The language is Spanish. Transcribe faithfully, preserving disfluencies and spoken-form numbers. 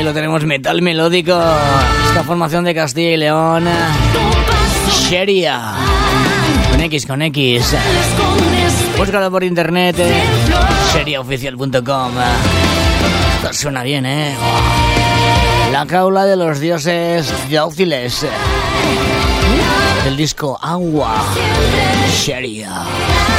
lo tenemos, metal melódico. Esta formación de Castilla y León, Sheria, con X, con X. Búscalo por internet, eh. sheria oficial punto com. Esto suena bien, ¿eh? La jaula de los dioses dóciles. El disco Agua, Sheria.